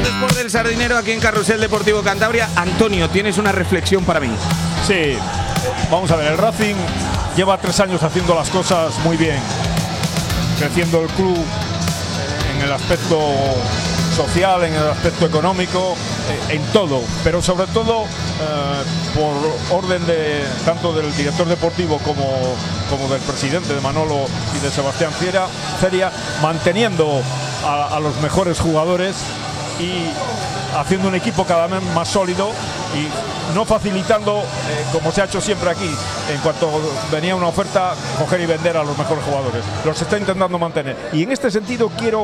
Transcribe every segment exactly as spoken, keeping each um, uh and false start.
Sport del Sardinero aquí en Carrusel Deportivo Cantabria. Antonio, tienes una reflexión para mí. Sí, vamos a ver, el Racing lleva tres años haciendo las cosas muy bien, creciendo el club en el aspecto social, en el aspecto económico, en todo, pero sobre todo eh, por orden de tanto del director deportivo como, como del presidente, de Manolo y de Sebastián Fiera, Feria, manteniendo a, a los mejores jugadores y haciendo un equipo cada vez más sólido y no facilitando, eh, como se ha hecho siempre aquí, en cuanto venía una oferta, coger y vender a los mejores jugadores. Los está intentando mantener. Y en este sentido quiero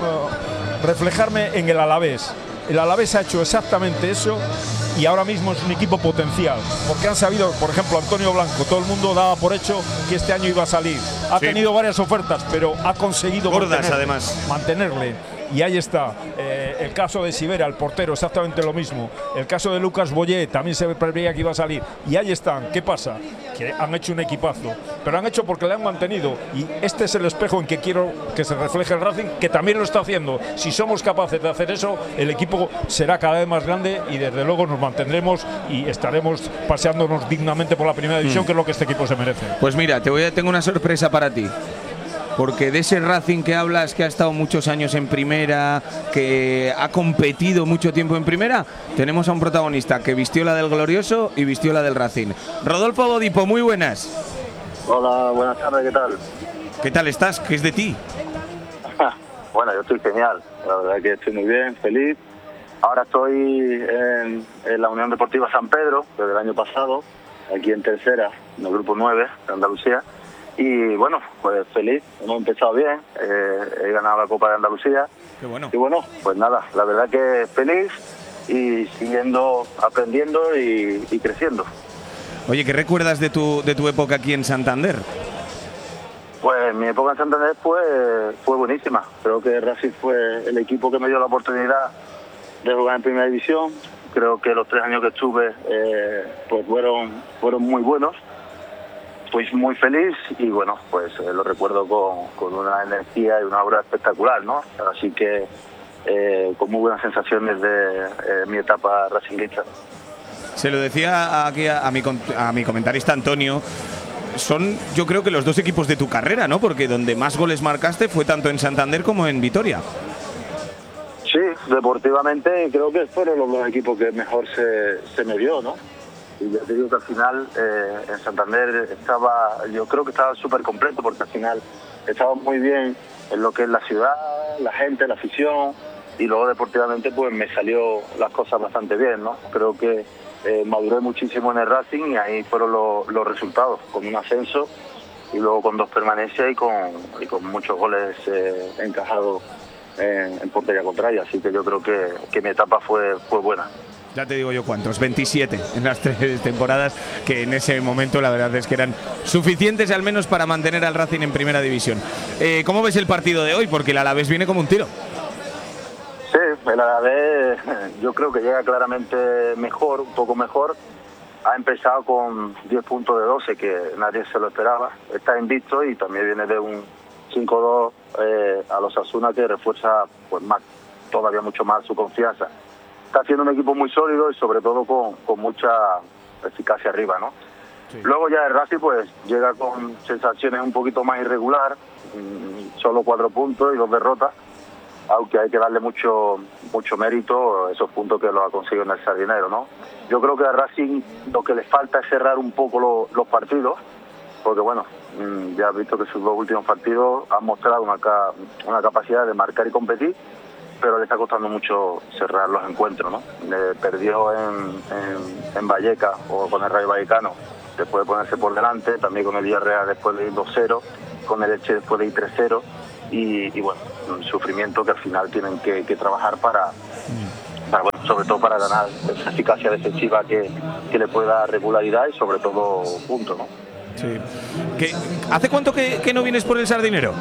uh, reflejarme en el Alavés. El Alavés ha hecho exactamente eso y ahora mismo es un equipo potencial, porque han sabido, por ejemplo, Antonio Blanco, todo el mundo daba por hecho que este año iba a salir. Ha sí. tenido varias ofertas, pero ha conseguido gordas mantenerle, además. mantenerle. Y ahí está, eh, el caso de Sivera, el portero, exactamente lo mismo. El caso de Lucas Boyé, también se preveía que iba a salir. Y ahí están, ¿qué pasa? Que han hecho un equipazo, pero han hecho porque le han mantenido. Y este es el espejo en que quiero que se refleje el Racing, que también lo está haciendo. Si somos capaces de hacer eso, el equipo será cada vez más grande y desde luego nos mantendremos y estaremos paseándonos dignamente por la primera división, mm. que es lo que este equipo se merece. Pues mira, te voy a, tengo una sorpresa para ti. Porque de ese Racing que hablas, que ha estado muchos años en primera, que ha competido mucho tiempo en primera, tenemos a un protagonista que vistió la del Glorioso y vistió la del Racing. Rodolfo Bodipo, muy buenas. Hola, buenas tardes, ¿qué tal? ¿Qué tal estás? ¿Qué es de ti? Bueno, yo estoy genial, la verdad que estoy muy bien, feliz. Ahora estoy en, en la Unión Deportiva San Pedro, desde el año pasado, aquí en tercera, en el grupo nueve de Andalucía. Y bueno, pues feliz, hemos empezado bien, eh, he ganado la Copa de Andalucía. Qué bueno. Y bueno, pues nada, la verdad que feliz y siguiendo aprendiendo y, y creciendo. Oye, ¿qué recuerdas de tu, de tu época aquí en Santander? Pues mi época en Santander fue, fue buenísima. Creo que Racing fue el equipo que me dio la oportunidad de jugar en Primera División. Creo que los tres años que estuve eh, pues fueron, fueron muy buenos. Fui muy feliz y bueno, pues eh, lo recuerdo con, con una energía y una obra espectacular, ¿no? Así que eh, con muy buenas sensaciones de eh, mi etapa racinguista. Se lo decía aquí a, a, mi, a mi comentarista Antonio, son yo creo que los dos equipos de tu carrera, ¿no? Porque donde más goles marcaste fue tanto en Santander como en Vitoria. Sí, deportivamente creo que fueron los dos equipos que mejor se, se me dio, ¿no? Y ya te digo que al final eh, en Santander estaba, yo creo que estaba súper completo porque al final estaba muy bien en lo que es la ciudad, la gente, la afición y luego deportivamente pues me salió las cosas bastante bien, ¿no? Creo que eh, maduré muchísimo en el Racing y ahí fueron lo, los resultados, con un ascenso y luego con dos permanencias y con, y con muchos goles eh, encajados en, en portería contraria, así que yo creo que, que mi etapa fue, fue buena. Ya te digo yo cuántos, veintisiete en las tres temporadas, que en ese momento la verdad es que eran suficientes al menos para mantener al Racing en primera división. Eh, ¿Cómo ves el partido de hoy? Porque el Alavés viene como un tiro. Sí, el Alavés yo creo que llega claramente mejor, un poco mejor. Ha empezado con diez puntos de doce, que nadie se lo esperaba. Está invicto y también viene de un cinco dos eh, a los Osasuna, que refuerza pues más, todavía mucho más su confianza. Está haciendo un equipo muy sólido y sobre todo con, con mucha eficacia arriba, ¿no? Sí. Luego ya el Racing pues llega con sensaciones un poquito más irregular, solo cuatro puntos y dos derrotas, aunque hay que darle mucho mucho mérito a esos puntos que los ha conseguido en el Sardinero, ¿no? Yo creo que a Racing lo que le falta es cerrar un poco lo, los partidos, porque bueno, ya has visto que sus dos últimos partidos han mostrado una, una capacidad de marcar y competir, pero le está costando mucho cerrar los encuentros, ¿no? Le perdió en, en, en Vallecas o con el Rayo Vallecano después de ponerse por delante, también con el Villarreal después de ir dos cero, con el Elche después de ir tres cero y, y bueno, un sufrimiento que al final tienen que, que trabajar para, para bueno, sobre todo para ganar esa eficacia defensiva que, que le pueda dar regularidad y sobre todo puntos, ¿no? Sí. ¿Qué, ¿Hace cuánto que, que no vienes por el Sardinero?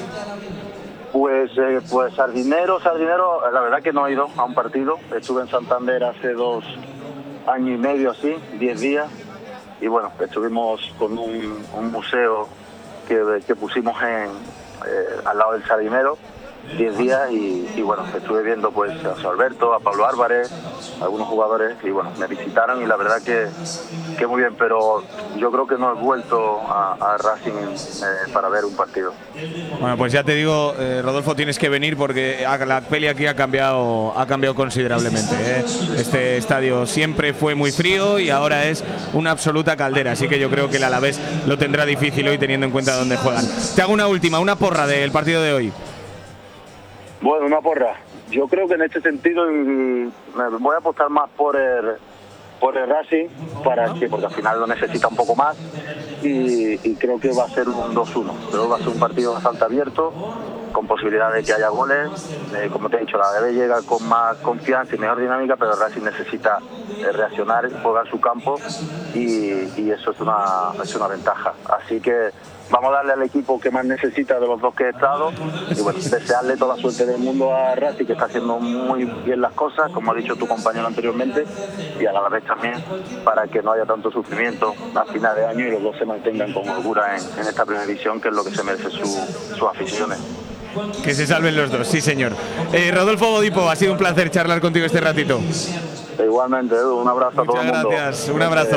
Pues, eh, pues Sardinero, Sardinero, la verdad que no he ido a un partido. Estuve en Santander hace dos años y medio, así, diez días. Y bueno, estuvimos con un, un museo que, que pusimos en, eh, al lado del Sardinero. diez días y, y bueno, estuve viendo pues a José Alberto, a Pablo Álvarez, a algunos jugadores y bueno, me visitaron y la verdad que, que muy bien, pero yo creo que no he vuelto a, a Racing eh, para ver un partido. Bueno, pues ya te digo, eh, Rodolfo, tienes que venir porque la peli aquí ha cambiado, ha cambiado considerablemente, ¿eh? Este estadio siempre fue muy frío y ahora es una absoluta caldera, así que yo creo que el Alavés lo tendrá difícil hoy teniendo en cuenta dónde juegan. Te hago una última, una porra del partido de hoy. Bueno, una porra. Yo creo que en este sentido me voy a apostar más por el, por el Racing, para que, porque al final lo necesita un poco más y, y creo que va a ser un dos uno. Creo que va a ser un partido bastante abierto, con posibilidad de que haya goles. Eh, como te he dicho, la Alavés llega con más confianza y mejor dinámica, pero el Racing necesita eh, reaccionar, jugar su campo y, y eso es una, es una ventaja. Así que vamos a darle al equipo que más necesita de los dos que he estado y bueno, desearle toda la suerte del mundo a Racing, que está haciendo muy bien las cosas, como ha dicho tu compañero anteriormente, y a la vez también para que no haya tanto sufrimiento a final de año y los dos se mantengan con holgura en, en esta primera división, que es lo que se merece su, sus aficiones. Que se salven los dos, sí señor. Eh, Rodolfo Bodipo, ha sido un placer charlar contigo este ratito. Igualmente, Edu, un abrazo a todo el mundo. Gracias, un abrazo.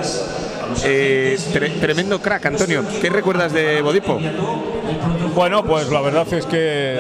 Eh, tre tremendo crack, Antonio. ¿Qué recuerdas de Bodipo? Bueno, pues la verdad es que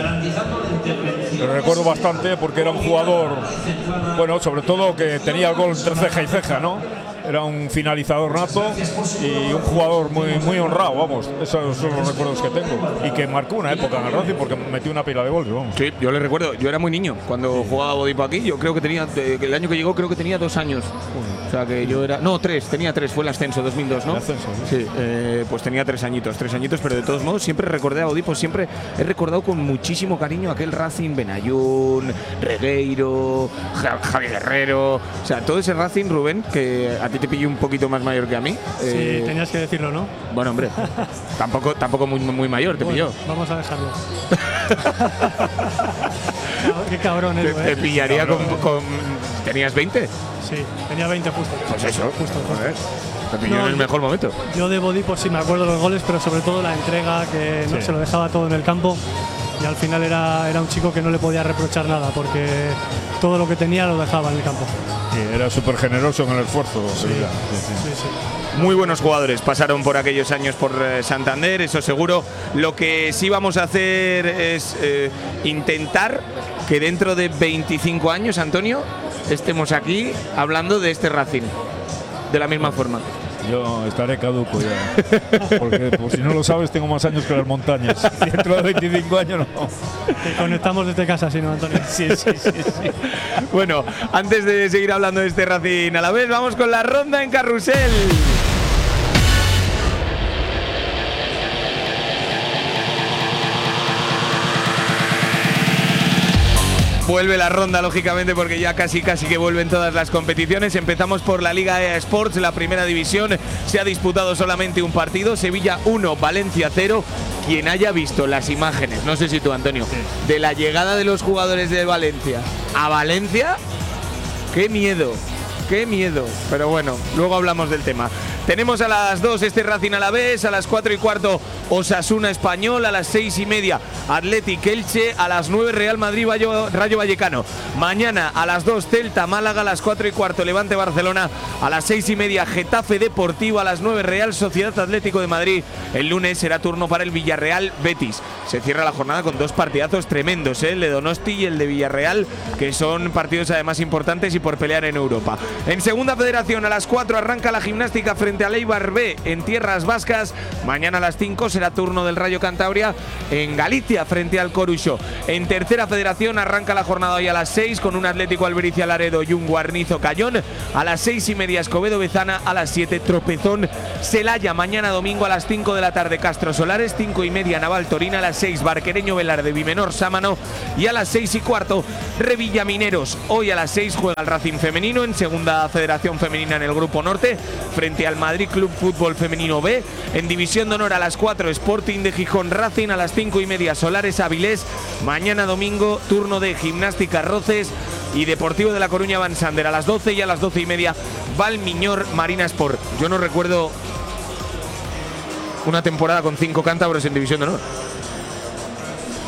lo recuerdo bastante porque era un jugador, bueno, sobre todo que tenía el gol entre ceja y ceja, ¿no? Era un finalizador nato y un jugador muy, muy honrado, vamos. Esos son los recuerdos que tengo. Y que marcó una época en el Racing porque metió una pila de goles, vamos. Sí, yo le recuerdo. Yo era muy niño cuando jugaba Bodipo aquí. Yo creo que tenía, el año que llegó creo que tenía dos años. O sea que yo era… No, tres, tenía tres. Fue el ascenso, dos mil dos, ¿no? El ascenso, sí. Sí, eh, pues tenía tres añitos, tres añitos. Pero de todos modos siempre recordé a Bodipo. Siempre he recordado con muchísimo cariño aquel Racing, Benayoun, Regueiro, Javi Guerrero. O sea, todo ese Racing, Rubén, que a ti te pilló un poquito más mayor que a mí. Sí, eh, tenías que decirlo, ¿no? Bueno, hombre, tampoco, tampoco muy, muy mayor, te bueno, pilló. Vamos a dejarlo. Qué cabrón es, Te, te ¿eh? pillaría con, con… ¿Tenías veinte? Sí, tenía veinte justo. Pues eso, justo, justo. joder, te pilló No, en el mejor momento. Yo de Bodipo sí me acuerdo los goles, pero sobre todo la entrega, que no Sí. se lo dejaba todo en el campo. Y al final era, era un chico que no le podía reprochar nada, porque todo lo que tenía lo dejaba en el campo. Sí, era súper generoso en el esfuerzo. Sí, sí, sí. sí, sí. Muy buenos jugadores pasaron por aquellos años por eh, Santander, eso seguro. Lo que sí vamos a hacer es eh, intentar que dentro de veinticinco años, Antonio, estemos aquí hablando de este Racing, de la misma forma. Yo estaré caduco ya. Porque, por si no lo sabes, tengo más años que las montañas. Dentro de veinticinco años no. Te conectamos desde casa, si no, Antonio. Sí, sí, sí, sí. Bueno, antes de seguir hablando de este Racing a la vez, vamos con la ronda en carrusel. Vuelve la ronda, lógicamente, porque ya casi casi que vuelven todas las competiciones. Empezamos por la Liga E A Sports, la primera división. Se ha disputado solamente un partido, Sevilla uno, Valencia cero. Quien haya visto las imágenes, no sé si tú, Antonio, sí, de la llegada de los jugadores de Valencia a Valencia, qué miedo, qué miedo. Pero bueno, luego hablamos del tema. Tenemos a las dos este Racing Alavés, a las cuatro y cuarto Osasuna Español, a las seis y media Athletic Elche, a las nueve Real Madrid Rayo Vallecano. Mañana a las dos Celta Málaga, a las cuatro y cuarto Levante Barcelona, a las seis y media Getafe Deportivo, a las nueve Real Sociedad Atlético de Madrid. El lunes será turno para el Villarreal Betis. Se cierra la jornada con dos partidazos tremendos, ¿eh? El de Donosti y el de Villarreal, que son partidos además importantes y por pelear en Europa. En segunda federación a las cuatro arranca la Gimnástica frente al Eibar B en tierras vascas. Mañana a las cinco será turno del Rayo Cantabria en Galicia frente al Coruso. En tercera federación arranca la jornada hoy a las seis con un Atlético Albericia Laredo y un Guarnizo Cayón. A las seis y media Escobedo Bezana, a las siete Tropezón Celaya. Mañana domingo a las cinco de la tarde Castro Solares, cinco y media Naval Torina, a las seis Barquereño Velarde Bimenor Sámano y a las seis y cuarto Revilla Mineros. Hoy a las seis juega el Racing Femenino en segunda federación femenina en el Grupo Norte frente al Madrid Club Fútbol Femenino B. En división de honor a las cuatro Sporting de Gijón Racing, a las cinco y media Solares Avilés. Mañana domingo turno de Gimnástica Roces y Deportivo de La Coruña Van Sander a las doce y a las doce y media Valmiñor Marina Sport. Yo no recuerdo una temporada con cinco cántabros en división de honor.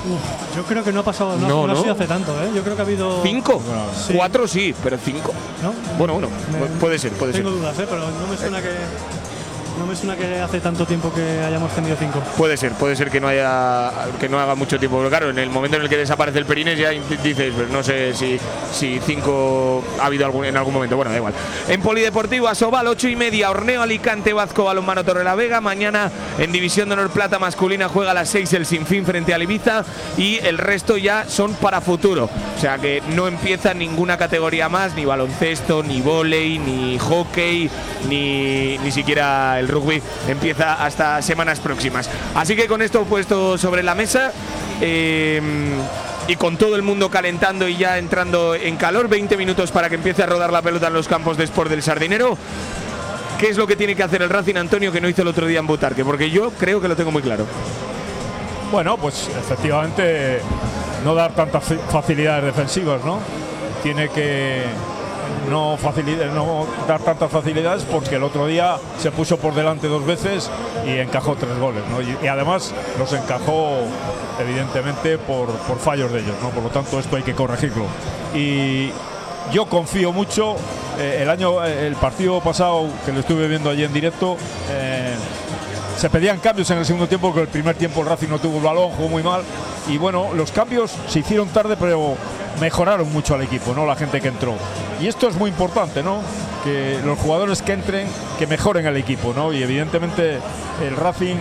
Uf, yo creo que no ha pasado, no, No, no ha ¿no? sido hace tanto, ¿eh? Yo creo que ha habido. ¿Cinco? Sí. Cuatro sí, pero cinco. ¿No? Bueno, bueno, Me- puede ser, puede ser. Tengo dudas, ¿eh? Pero no me suena que. No me suena que hace tanto tiempo que hayamos tenido cinco. Puede ser, puede ser que no haya que no haga mucho tiempo. Pero claro, en el momento en el que desaparece el Perines ya dices, pues no sé si, si cinco ha habido algún, en algún momento. Bueno, da igual. En Polideportivo Asobal, ocho y media, Orneo Alicante, Vazco Balonmano Torrelavega. Mañana en División de Honor Plata masculina juega a las seis el Sinfín frente a Ibiza y el resto ya son para futuro. O sea que no empieza ninguna categoría más, ni baloncesto, ni vóley, ni hockey, ni, ni siquiera el rugby empieza hasta semanas próximas. Así que con esto puesto sobre la mesa eh, y con todo el mundo calentando y ya entrando en calor, veinte minutos para que empiece a rodar la pelota en los campos de Sport del Sardinero. ¿Qué es lo que tiene que hacer el Racing, Antonio, que no hizo el otro día en Butarque? Porque yo creo que lo tengo muy claro. Bueno, pues efectivamente no dar tantas facilidades defensivas, ¿no? Tiene que no, facilidad, no dar tantas facilidades porque el otro día se puso por delante dos veces y encajó tres goles, ¿no? Y, y además los encajó evidentemente por, por fallos de ellos, ¿no? Por lo tanto esto hay que corregirlo. Y yo confío mucho. Eh, el año, el partido pasado que lo estuve viendo allí en directo, eh, se pedían cambios en el segundo tiempo porque el primer tiempo el Racing no tuvo el balón, jugó muy mal y bueno, los cambios se hicieron tarde pero mejoraron mucho al equipo, ¿no? La gente que entró. Y esto es muy importante, ¿no? Que los jugadores que entren, que mejoren el equipo, ¿no? Y evidentemente el Racing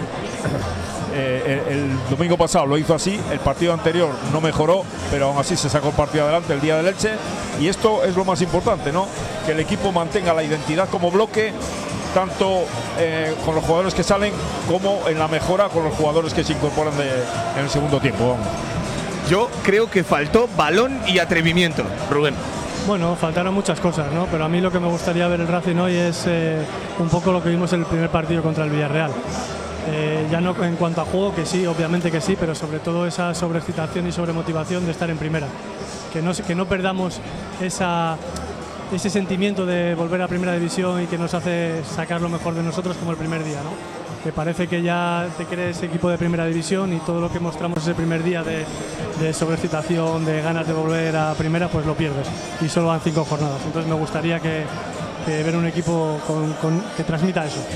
eh, el, el domingo pasado lo hizo así, el partido anterior no mejoró, pero aún así se sacó el partido adelante el día del Elche y esto es lo más importante, ¿no? Que el equipo mantenga la identidad como bloque, tanto eh, con los jugadores que salen como en la mejora con los jugadores que se incorporan de, en el segundo tiempo. Vamos. Yo creo que faltó balón y atrevimiento, Rubén. Bueno, faltaron muchas cosas, ¿no? Pero a mí lo que me gustaría ver el Racing hoy es eh, un poco lo que vimos en el primer partido contra el Villarreal. Eh, ya no en cuanto a juego, que sí, obviamente que sí, pero sobre todo esa sobreexcitación y sobremotivación de estar en primera. Que no, que no perdamos esa, ese sentimiento de volver a primera división y que nos hace sacar lo mejor de nosotros como el primer día, ¿no? Que parece que ya te crees equipo de primera división y todo lo que mostramos ese primer día de, de sobreexcitación, de ganas de volver a primera, pues lo pierdes. Y solo van cinco jornadas. Entonces me gustaría que, que ver un equipo con, con, que transmita eso.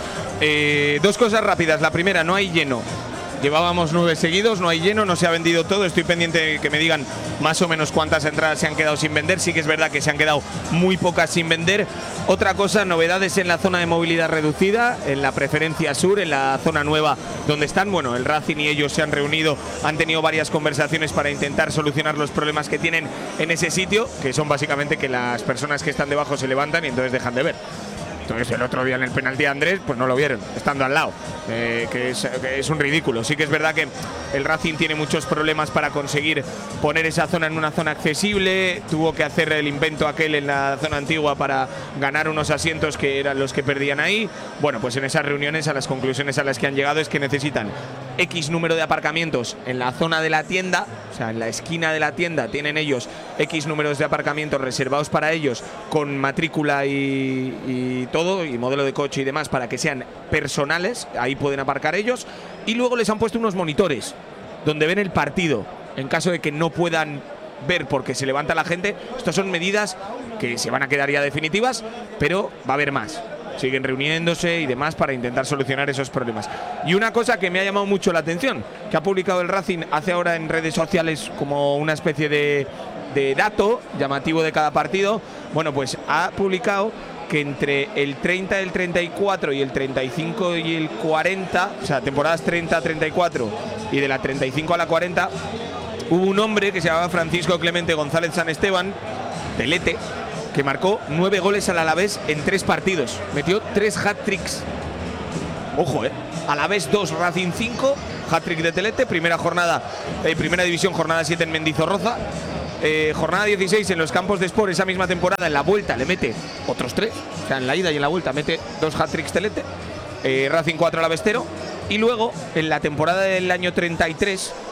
Eh, dos cosas rápidas. La primera, no hay lleno. Llevábamos nueve seguidos, no hay lleno, no se ha vendido todo. Estoy pendiente de que me digan más o menos cuántas entradas se han quedado sin vender. Sí que es verdad que se han quedado muy pocas sin vender. Otra cosa, novedades en la zona de movilidad reducida, en la preferencia sur, en la zona nueva donde están. Bueno, el Racing y ellos se han reunido, han tenido varias conversaciones para intentar solucionar los problemas que tienen en ese sitio, que son básicamente que las personas que están debajo se levantan y entonces dejan de ver. Entonces el otro día en el penalti de Andrés pues no lo vieron, estando al lado, eh, que, es, que es un ridículo. Sí que es verdad que el Racing tiene muchos problemas para conseguir poner esa zona en una zona accesible. Tuvo que hacer el invento aquel en la zona antigua para ganar unos asientos que eran los que perdían ahí. Bueno, pues en esas reuniones a las conclusiones a las que han llegado es que necesitan X número de aparcamientos en la zona de la tienda, o sea, en la esquina de la tienda tienen ellos X números de aparcamientos reservados para ellos con matrícula y, y todo, y modelo de coche y demás para que sean personales, ahí pueden aparcar ellos, y luego les han puesto unos monitores donde ven el partido en caso de que no puedan ver porque se levanta la gente. Estas son medidas que se van a quedar ya definitivas, pero va a haber más. Siguen reuniéndose y demás para intentar solucionar esos problemas. Y una cosa que me ha llamado mucho la atención, que ha publicado el Racing hace ahora en redes sociales como una especie de, de dato llamativo de cada partido. Bueno, pues ha publicado que entre el treinta, el treinta y cuatro y el treinta y cinco y el cuarenta, o sea, temporadas treinta a treinta y cuatro y de la treinta y cinco a la cuarenta, hubo un hombre que se llamaba Francisco Clemente González San Esteban, Telete, que marcó nueve goles al Alavés en tres partidos. Metió tres hat-tricks. Ojo, eh. Alavés dos, Racing cinco, hat-trick de Telete, primera jornada, eh, primera división, jornada siete en Mendizorroza. Eh, jornada dieciséis en los campos de Sport, esa misma temporada, en la vuelta le mete otros tres. O sea, en la ida y en la vuelta mete dos hat-tricks Telete. Eh, Racing cuatro, Alavés cero. Y luego, en la temporada del año treinta y tres,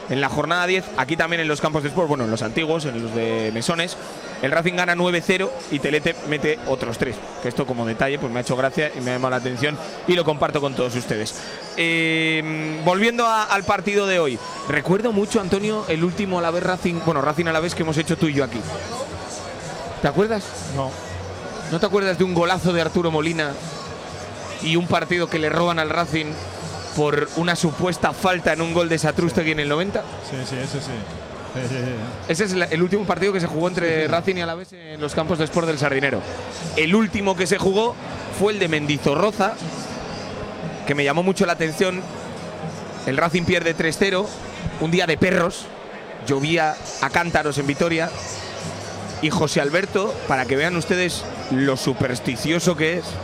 En la jornada diez, aquí también en los campos de Sport, bueno, en los antiguos, en los de Mesones, el Racing gana nueve cero y Telete mete otros tres. Que esto como detalle pues me ha hecho gracia y me ha llamado la atención y lo comparto con todos ustedes. Eh, volviendo a, al partido de hoy, recuerdo mucho, Antonio, el último Alavés Racing, bueno, Racing Alavés que hemos hecho tú y yo aquí. ¿Te acuerdas? No. ¿No te acuerdas de un golazo de Arturo Molina y un partido que le roban al Racing por una supuesta falta en un gol de Satrústegui en el noventa? Sí, sí, ese sí. Ese es el último partido que se jugó entre Racing y Alavés en los campos de Sport del Sardinero. El último que se jugó fue el de Mendizorroza, que me llamó mucho la atención. El Racing pierde tres cero, un día de perros, llovía a cántaros en Vitoria, y José Alberto, para que vean ustedes lo supersticioso que es,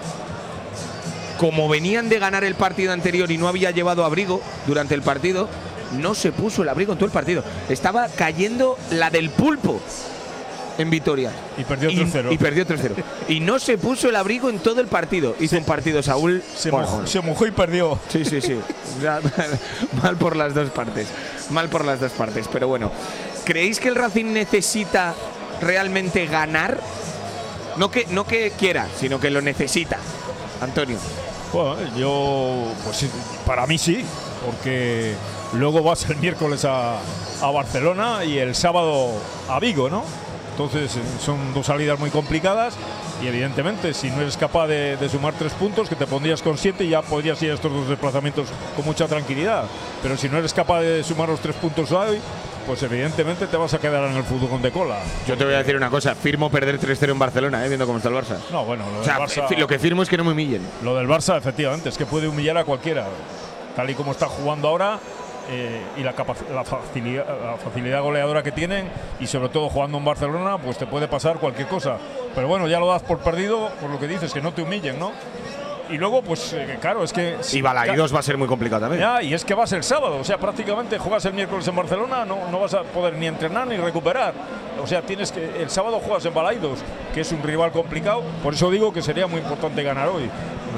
como venían de ganar el partido anterior y no había llevado abrigo durante el partido, no se puso el abrigo en todo el partido. Estaba cayendo la del pulpo en Vitoria. Y perdió tres cero. Y, y perdió tres cero. Y no se puso el abrigo en todo el partido. Hizo sí. un partido Saúl. Se, bueno, mojó, se mojó y perdió. Sí, sí, sí. O sea, mal por las dos partes. Mal por las dos partes. Pero bueno, ¿creéis que el Racing necesita realmente ganar? No que, no que quiera, sino que lo necesita. Antonio. Bueno, yo, pues sí, para mí sí, porque luego vas el miércoles a, a Barcelona y el sábado a Vigo, ¿no? Entonces son dos salidas muy complicadas y evidentemente si no eres capaz de, de sumar tres puntos, que te pondrías con siete, ya podrías ir a estos dos desplazamientos con mucha tranquilidad. Pero si no eres capaz de sumar los tres puntos hoy, pues evidentemente te vas a quedar en el fútbol de cola. Yo te voy a decir una cosa, firmo perder tres cero en Barcelona, ¿eh? Viendo cómo está el Barça. No, bueno, lo o sea, del Barça, lo que firmo es que no me humillen. Lo del Barça, efectivamente, es que puede humillar a cualquiera. Tal y como está jugando ahora, eh, y la, la, facilidad, la facilidad goleadora que tienen, y sobre todo jugando en Barcelona, pues te puede pasar cualquier cosa. Pero bueno, ya lo das por perdido, por lo que dices, que no te humillen, ¿no? Y luego, pues eh, claro, es que… Y Balaídos va a ser muy complicado también. Ya, y es que va a ser sábado, o sea, prácticamente juegas el miércoles en Barcelona, no, no vas a poder ni entrenar ni recuperar. O sea, tienes que… El sábado juegas en Balaídos, que es un rival complicado, por eso digo que sería muy importante ganar hoy.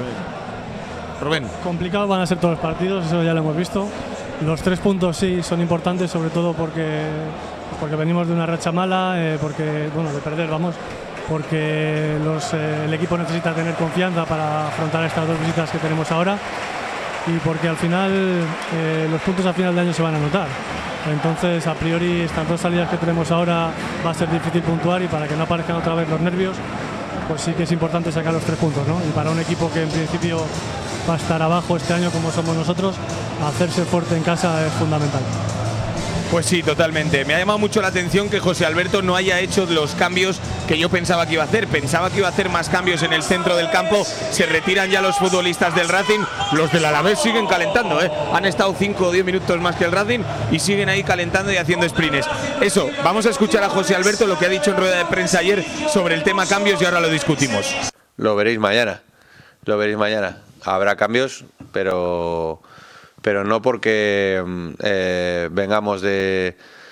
Rubén. Complicados van a ser todos los partidos, eso ya lo hemos visto. Los tres puntos sí son importantes, sobre todo porque, porque venimos de una racha mala, eh, porque, bueno, de perder, vamos. Porque los, eh, el equipo necesita tener confianza para afrontar estas dos visitas que tenemos ahora y porque al final eh, los puntos al final de año se van a notar. Entonces, a priori, estas dos salidas que tenemos ahora va a ser difícil puntuar, y para que no aparezcan otra vez los nervios, pues sí que es importante sacar los tres puntos, ¿no? Y para un equipo que en principio va a estar abajo este año como somos nosotros, hacerse fuerte en casa es fundamental. Pues sí, totalmente. Me ha llamado mucho la atención que José Alberto no haya hecho los cambios que yo pensaba que iba a hacer. Pensaba que iba a hacer más cambios en el centro del campo. Se retiran ya los futbolistas del Racing. Los del Alavés siguen calentando, ¿eh? Han estado cinco o diez minutos más que el Racing y siguen ahí calentando y haciendo sprints. Eso, vamos a escuchar a José Alberto lo que ha dicho en rueda de prensa ayer sobre el tema cambios y ahora lo discutimos. Lo veréis mañana. Lo veréis mañana. Habrá cambios, pero… pero no porque eh, vengamos de,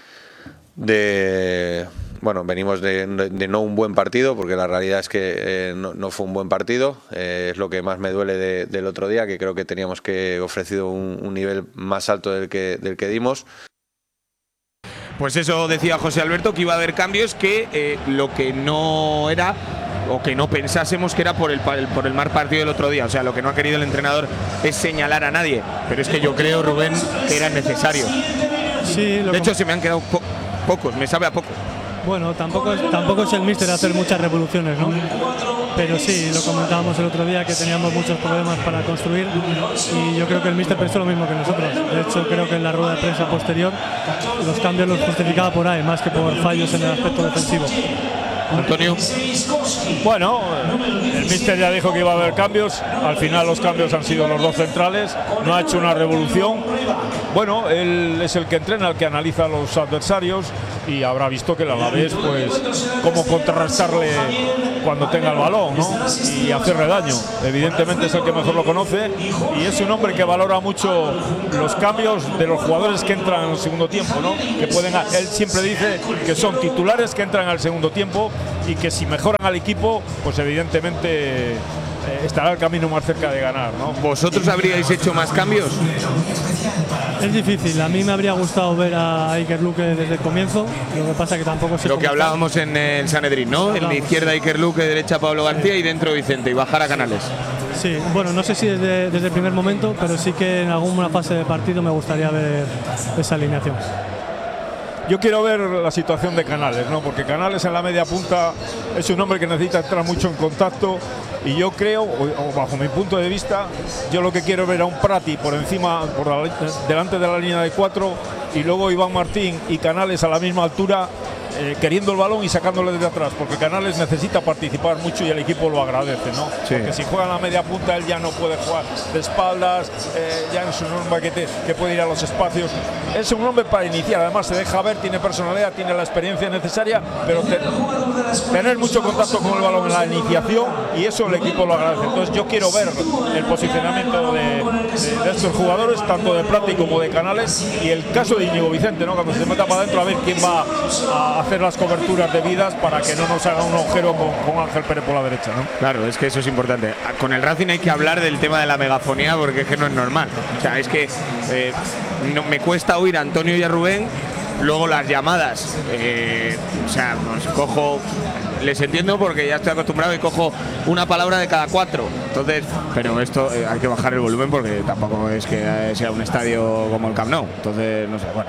de bueno, venimos de, de no un buen partido, porque la realidad es que eh, no, no fue un buen partido, eh, es lo que más me duele de, del otro día, que creo que teníamos que ofrecido un, un nivel más alto del que, del que dimos. Pues eso decía José Alberto, que iba a haber cambios, que eh, lo que no era, o que no pensásemos que era por el, por el mal partido del otro día. O sea, lo que no ha querido el entrenador es señalar a nadie. Pero es que yo creo, Rubén, que era necesario. Sí, lo de hecho, se me han quedado po pocos, me sabe a poco. Bueno, tampoco es, tampoco es el míster hacer muchas revoluciones, ¿no? Pero sí, lo comentábamos el otro día, que teníamos muchos problemas para construir, y yo creo que el míster pensó lo mismo que nosotros. De hecho, creo que en la rueda de prensa posterior los cambios los justificaba por ahí, más que por fallos en el aspecto defensivo. Antonio. Bueno, el míster ya dijo que iba a haber cambios. Al final los cambios han sido los dos centrales. No ha hecho una revolución. Bueno, él es el que entrena, el que analiza a los adversarios, y habrá visto que el Alavés, pues, cómo contrarrestarle cuando tenga el balón, ¿no? Y hacerle daño. Evidentemente es el que mejor lo conoce, y es un hombre que valora mucho los cambios de los jugadores que entran en el segundo tiempo, ¿no? Que pueden, él siempre dice que son titulares que entran al segundo tiempo, y que si mejoran al equipo, pues evidentemente eh, estará el camino más cerca de ganar, ¿no? ¿Vosotros habríais hecho más cambios? Es difícil, a mí me habría gustado ver a Iker Luque desde el comienzo, lo que pasa que tampoco sé Lo cómo que está. hablábamos en el Sanedrín, ¿no? En la izquierda Iker Luque, derecha Pablo García y dentro Vicente, y bajar a Canales. Sí, bueno, no sé si desde, desde el primer momento, pero sí que en alguna fase de partido me gustaría ver esa alineación. Yo quiero ver la situación de Canales, ¿no? Porque Canales en la media punta es un hombre que necesita entrar mucho en contacto y yo creo, o, o bajo mi punto de vista, yo lo que quiero es ver a un Prati por encima, por la, delante de la línea de cuatro y luego Iván Martín y Canales a la misma altura, eh, queriendo el balón y sacándole desde atrás, porque Canales necesita participar mucho y el equipo lo agradece, ¿no? Sí. Porque si juega en la media punta él ya no puede jugar de espaldas, eh, ya es un hombre que, te, que puede ir a los espacios. Es un hombre para iniciar, además se deja ver, tiene personalidad, tiene la experiencia necesaria, pero te, tener mucho contacto con el balón en la iniciación y eso el equipo lo agradece. Entonces yo quiero ver el posicionamiento de, de, de estos jugadores, tanto de Prati como de Canales, y el caso de Íñigo Vicente, ¿no? Cuando se meta para adentro a ver quién va a hacer las coberturas debidas para que no nos haga un agujero con, con Ángel Pérez por la derecha, ¿no? Claro, es que eso es importante. Con el Racing hay que hablar del tema de la megafonía porque es que no es normal. O sea, es que eh, no, me cuesta oír a Antonio y a Rubén, luego las llamadas. Eh, o sea, pues cojo, les entiendo porque ya estoy acostumbrado y cojo una palabra de cada cuatro. Entonces, pero esto eh, hay que bajar el volumen porque tampoco es que sea un estadio como el Camp Nou. Entonces, no sé, bueno.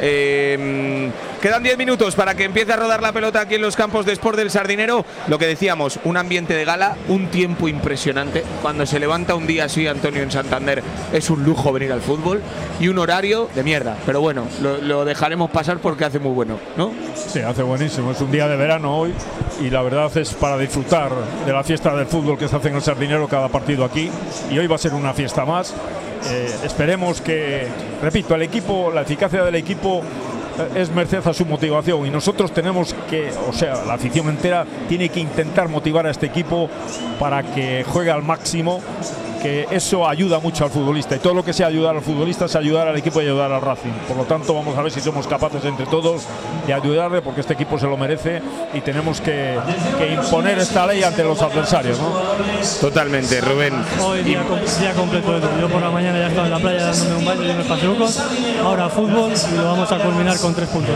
Eh, quedan diez minutos para que empiece a rodar la pelota aquí en los campos de Sport del Sardinero. Lo que decíamos, un ambiente de gala, un tiempo impresionante. Cuando se levanta un día así, Antonio, en Santander, es un lujo venir al fútbol. Y un horario de mierda. Pero bueno, lo, lo dejaremos pasar porque hace muy bueno, ¿no? Sí, hace buenísimo. Es un día de verano hoy y la verdad es para disfrutar de la fiesta del fútbol que se hace en el Sardinero cada partido aquí. Y hoy va a ser una fiesta más. Eh, esperemos que, repito, el equipo, la eficacia del equipo eh, es merced a su motivación y nosotros tenemos que, o sea, la afición entera tiene que intentar motivar a este equipo para que juegue al máximo, que eso ayuda mucho al futbolista y todo lo que sea ayudar al futbolista es ayudar al equipo y ayudar al Racing. Por lo tanto, vamos a ver si somos capaces entre todos de ayudarle porque este equipo se lo merece y tenemos que, que imponer esta ley ante los adversarios, ¿no? Totalmente, Rubén. Hoy día, com día completo de todo. Yo por la mañana ya estaba en la playa dándome un baño y unos paseucos. Ahora fútbol y lo vamos a culminar con tres puntos.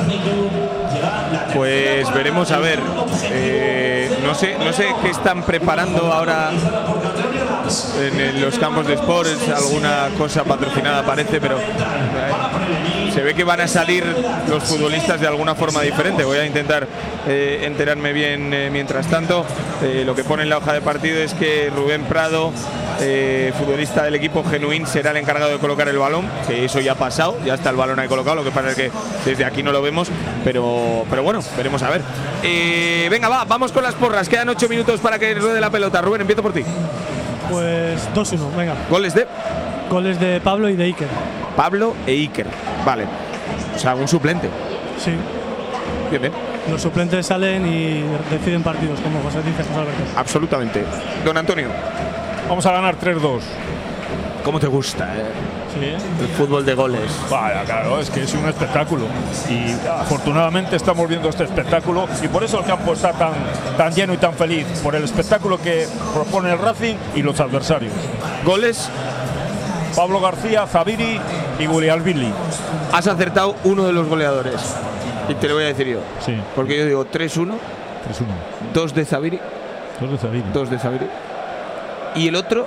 Pues veremos a ver. Eh, no sé, no sé qué están preparando ahora en, en los campos de Sports, alguna cosa patrocinada parece, pero eh, se ve que van a salir los futbolistas de alguna forma diferente. Voy a intentar eh, enterarme bien eh, mientras tanto. Eh, lo que pone en la hoja de partido es que Rubén Prado, eh, futbolista del equipo Genuín, será el encargado de colocar el balón, que eso ya ha pasado, ya está el balón ahí colocado, lo que pasa es que desde aquí no lo vemos, pero, pero bueno, veremos a ver. Eh, venga, va, vamos con las porras, quedan ocho minutos para que ruede la pelota. Rubén, empiezo por ti. Pues dos uno, venga. Goles de Goles de Pablo y de Iker. Pablo e Iker, vale. O sea, un suplente. Sí. Bien, bien. Los suplentes salen y deciden partidos, como José dice José Alberto. Absolutamente. Don Antonio. Vamos a ganar tres dos. ¿Cómo te gusta eh? Sí, ¿eh? el fútbol de goles? Vaya, claro, es que es un espectáculo y afortunadamente estamos viendo este espectáculo y por eso el campo está tan, tan lleno y tan feliz, por el espectáculo que propone el Racing y los adversarios. Goles. Pablo García, Zaviri y William Billy. Has acertado uno de los goleadores y te lo voy a decir yo. Sí. Porque yo digo tres uno, tres uno. dos de Zaviri, Dos de Zaviri. dos de Zaviri y el otro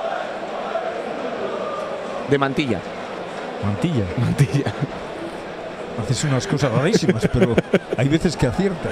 de Mantilla. Mantilla. Mantilla. Haces unas cosas rarísimas, pero hay veces que aciertas.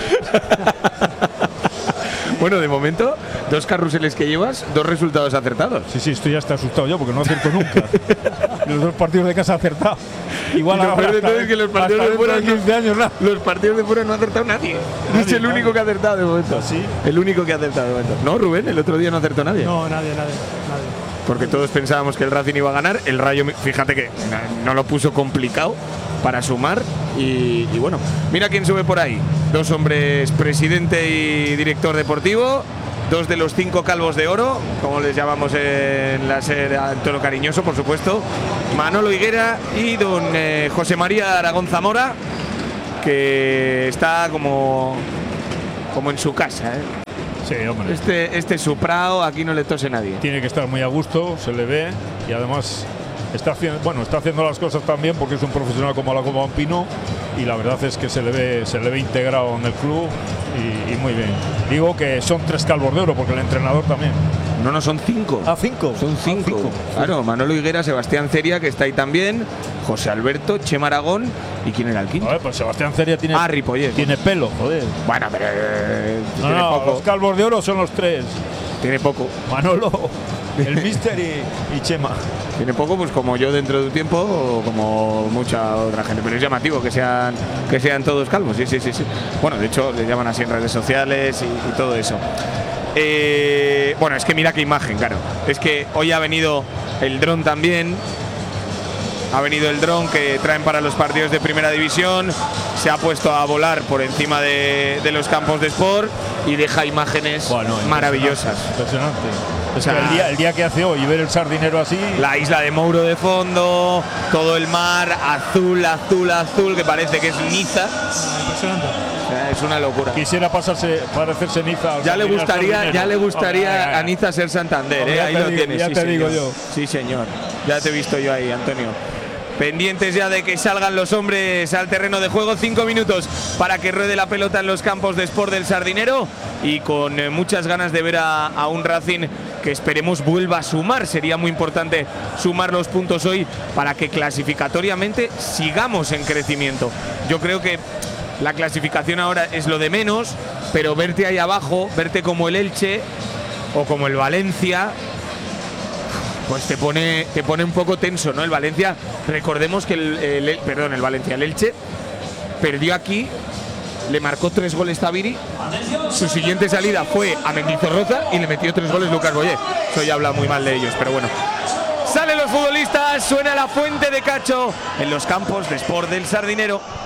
Bueno, de momento, dos carruseles que llevas, dos resultados acertados. Sí, sí, estoy hasta asustado yo porque no acierto nunca. Los dos partidos de casa acertado. Igual Y lo ahora peor de hasta- todo es que los partidos hasta de fuera dentro de quince años, nada. Los partidos de fuera no ha acertado nadie. Nadie, es el nadie. único que ha acertado de momento. ¿Sí? El único que ha acertado de momento. No, Rubén, el otro día no acertó nadie. No, nadie, nadie, nadie. Porque todos pensábamos que el Racing iba a ganar. El Rayo, fíjate que no lo puso complicado para sumar. Y, y bueno, mira quién sube por ahí. Dos hombres, presidente y director deportivo. Dos de los cinco calvos de oro, como les llamamos en la serie, en tono cariñoso, por supuesto. Manolo Higuera y don eh, José María Aragón Zamora, que está como, como en su casa, ¿eh? Sí, Sí, hombre. Este, este es su prado, aquí no le tose nadie. Tiene que estar muy a gusto, se le ve y además está haciendo, bueno, está haciendo las cosas tan bien porque es un profesional como la Coma Pino y la verdad es que se le ve, se le ve integrado en el club y, y muy bien. Digo que son tres calvos de oro porque el entrenador también. No, no, son cinco. Ah, cinco. Son cinco. Ah, cinco. Claro, Manolo Higuera, Sebastián Ceria, que está ahí también, José Alberto, Chema Aragón, ¿y quién era el quinto? A ver, pues Sebastián Ceria tiene, Ah, Ripollet. tiene pelo, joder. Bueno, pero eh, No, tiene no, poco. los calvos de oro son los tres. Tiene poco. Manolo, el Mister y, y Chema. Tiene poco, pues como yo dentro de un tiempo o como mucha otra gente. Pero es llamativo que sean que sean todos calvos, sí, sí, sí, sí. Bueno, de hecho, le llaman así en redes sociales y, y todo eso. Eh, bueno, es que mira qué imagen, claro. Es que hoy ha venido el dron también. Ha venido el dron que traen para los partidos de primera división. Se ha puesto a volar por encima de, de los campos de Sport y deja imágenes Bueno, maravillosas. Impresionante. O sea, es que el día, el día que hace hoy y ver el Sardinero así. La isla de Mouro de fondo, todo el mar azul, azul, azul, que parece que es Niza. Impresionante. O sea, es una locura. Quisiera pasarse, parecerse Niza. al Ya le Sardinero, gustaría, Sardinero. ya le gustaría Hombre, ya, ya. a Niza ser Santander, Hombre, ¿eh? ya Ahí te lo digo, tienes. ya sí, te señor. digo yo. Sí, señor. Ya te he visto yo ahí, Antonio. Pendientes ya de que salgan los hombres al terreno de juego. Cinco minutos para que ruede la pelota en los campos de Sport del Sardinero y con eh, muchas ganas de ver a, a un Racing que esperemos vuelva a sumar. Sería muy importante sumar los puntos hoy para que clasificatoriamente sigamos en crecimiento. Yo creo que la clasificación ahora es lo de menos, pero verte ahí abajo, verte como el Elche o como el Valencia, pues te pone, te pone un poco tenso, ¿no? El Valencia, recordemos que el, el, el perdón, el Valencia, el Elche perdió aquí, le marcó tres goles Tabiri, su siguiente salida fue a Mendizorroza y le metió tres goles Lucas Boyé. Eso ya habla muy mal de ellos, pero bueno. Salen los futbolistas, suena la fuente de Cacho en los campos de Sport del Sardinero.